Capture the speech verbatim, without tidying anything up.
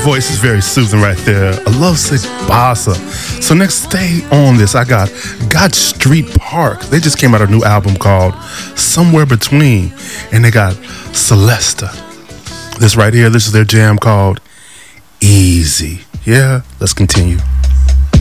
voice is very soothing right there. A lovesick bossa. So next stay on this, I got God Street Park. They just came out a new album called Somewhere Between, and they got Celesta. This right here, this is their jam called Easy. Yeah, let's continue.